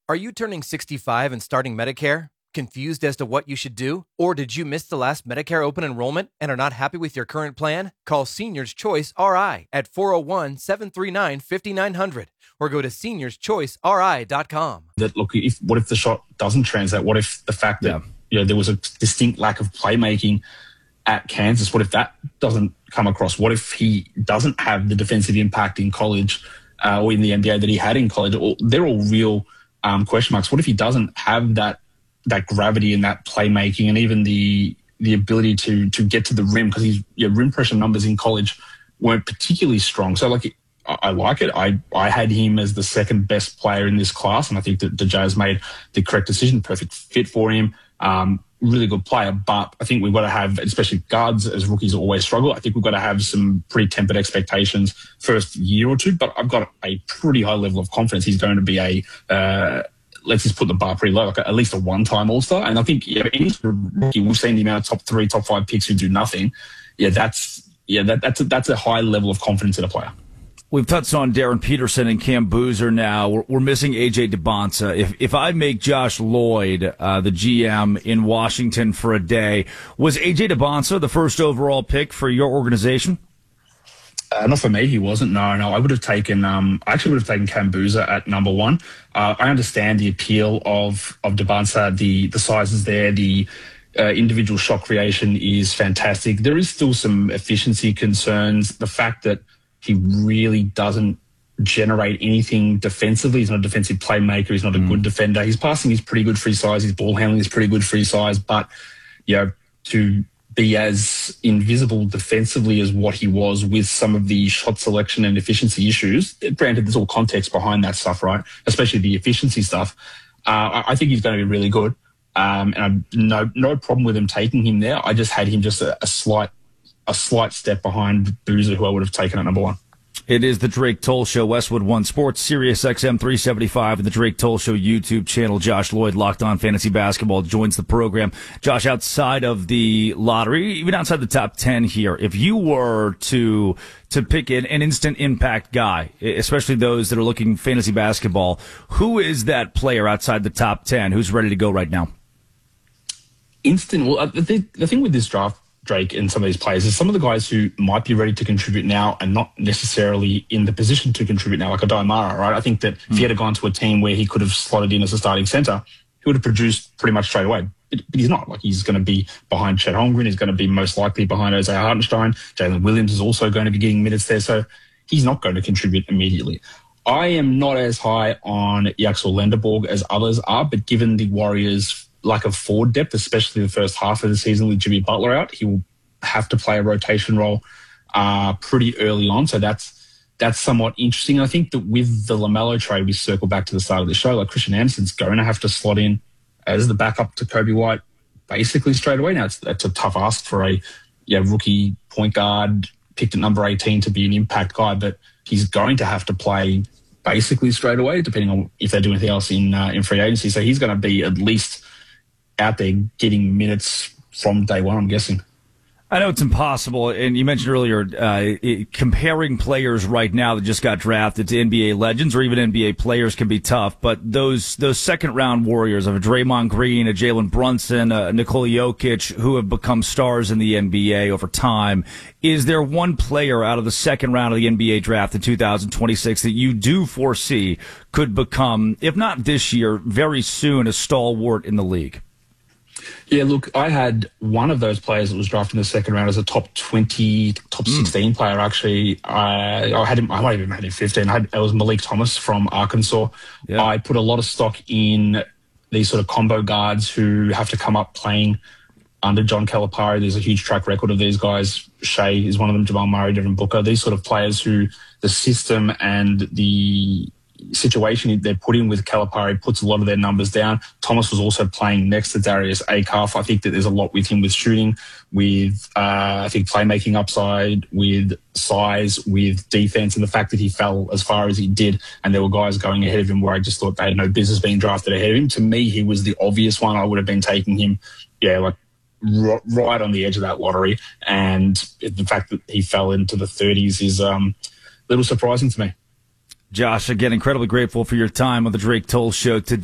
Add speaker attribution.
Speaker 1: Are you turning 65 and starting Medicare? Confused as to what you should do? Or did you miss the last Medicare open enrollment and are not happy with your current plan? Call Seniors Choice RI at 401-739-5900 or go to seniorschoiceri.com.
Speaker 2: That look, what if the shot doesn't translate? What if the fact that there was a distinct lack of playmaking at Kansas? What if that doesn't come across? What if he doesn't have the defensive impact in college or in the NBA that he had in college? They're all real question marks. What if he doesn't have that gravity and that playmaking and even the ability to get to the rim, because his rim pressure numbers in college weren't particularly strong. So I like it. I had him as the second best player in this class, and I think that the Jazz made the correct decision, perfect fit for him. Really good player, but I think we've got to have, especially guards as rookies always struggle, I think we've got to have some pretty tempered expectations first year or two, but I've got a pretty high level of confidence he's going to be let's just put the bar pretty low, at least a one-time All-Star. And I think any rookie, we've seen the amount of top 3, top 5 picks who do nothing. That's a high level of confidence in a player.
Speaker 3: We've touched on Darren Peterson and Cam Boozer now. We're missing A.J. DeBonsa. If I make Josh Lloyd the GM in Washington for a day, was A.J. DeBonsa the first overall pick for your organization?
Speaker 2: Not for me, he wasn't. No. I would have taken. I actually would have taken Cam Boozer at number 1. I understand the appeal of DeBonsa. The size is there. The individual shot creation is fantastic. There is still some efficiency concerns. The fact that he really doesn't generate anything defensively. He's not a defensive playmaker. He's not a good defender. His passing is pretty good for his size. His ball handling is pretty good for his size. But, to be as invisible defensively as what he was with some of the shot selection and efficiency issues, granted, there's all context behind that stuff, right? Especially the efficiency stuff. I think he's going to be really good. And I've no problem with him taking him there. I just had him just a slight step behind Boozer, who I would have taken at number 1.
Speaker 3: It is the Drake Toll Show, Westwood One Sports, Sirius XM 375, and the Drake Toll Show YouTube channel. Josh Lloyd, Locked On Fantasy Basketball, joins the program. Josh, outside of the lottery, even outside the top 10 here, if you were to pick an instant impact guy, especially those that are looking fantasy basketball, who is that player outside the top 10 who's ready to go right now?
Speaker 2: Instant. Well, the thing with this draft, Drake, and some of these players is some of the guys who might be ready to contribute now and not necessarily in the position to contribute now, like a Daimara, right? I think that if he had gone to a team where he could have slotted in as a starting center, he would have produced pretty much straight away. But he's not. He's going to be behind Chet Holmgren. He's going to be most likely behind Isaiah Hartenstein. Jalen Williams is also going to be getting minutes there. So he's not going to contribute immediately. I am not as high on Yaxel Lenderborg as others are, but given the Warriors' lack of forward depth, especially the first half of the season with Jimmy Butler out, he will have to play a rotation role pretty early on. So that's somewhat interesting. I think that with the LaMelo trade, we circle back to the start of the show, Christian Anderson's going to have to slot in as the backup to Kobe White basically straight away. Now, that's a tough ask for a rookie point guard picked at number 18 to be an impact guy, but he's going to have to play basically straight away, depending on if they do anything else in free agency. So he's going to be at least out there getting minutes from day one, I'm guessing.
Speaker 3: I know it's impossible, and you mentioned earlier comparing players right now that just got drafted to NBA legends or even NBA players can be tough, but those second-round Warriors of a Draymond Green, a Jalen Brunson, a Nikola Jokic, who have become stars in the NBA over time, is there one player out of the second round of the NBA draft in 2026 that you do foresee could become, if not this year, very soon, a stalwart in the league?
Speaker 2: Yeah, look, I had one of those players that was drafted in the second round as a top 20, top 16 player, actually. I had him, I might have even had him 15. It was Malik Thomas from Arkansas. Yeah. I put a lot of stock in these sort of combo guards who have to come up playing under John Calipari. There's a huge track record of these guys. Shea is one of them, Jamal Murray, Devin Booker. These sort of players who the system and the situation they're put in with Calipari puts a lot of their numbers down. Thomas was also playing next to Darius Acuff. I think that there's a lot with him with shooting, with I think playmaking upside, with size, with defense, and the fact that he fell as far as he did and there were guys going ahead of him where I just thought they had no business being drafted ahead of him. To me, he was the obvious one. I would have been taking him, right on the edge of that lottery. And the fact that he fell into the 30s is a little surprising to me.
Speaker 3: Josh, again, incredibly grateful for your time on the Drake Toll Show today.